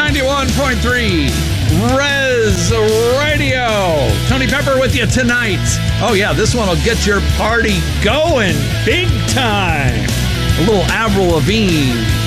91.3 Res Radio. Tony Pepper with you tonight. Oh, yeah, this one will get your party going big time. A little Avril Lavigne.